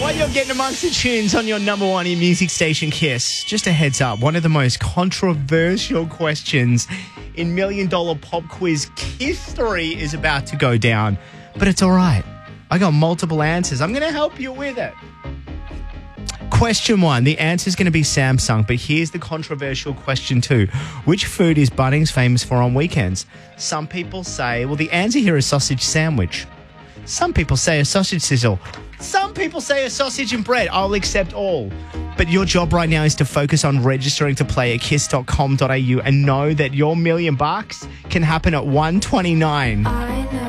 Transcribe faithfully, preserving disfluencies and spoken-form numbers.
While you're getting amongst the tunes on your number one in music station Kiss, just a heads up, one of the most controversial questions in Million Dollar Pop Quiz history is about to go down. But it's all right. I got multiple answers. I'm going to help you with it. Question one, the answer is going to be Samsung, but here's the controversial question two. Which food is Bunnings famous for on weekends? Some people say, well, the answer here is sausage sandwich. Some people say a sausage sizzle. Some people say a sausage and bread. I'll accept all. But your job right now is to focus on registering to play at kiss dot com dot a u and know that your million bucks can happen at one twenty-nine. I know.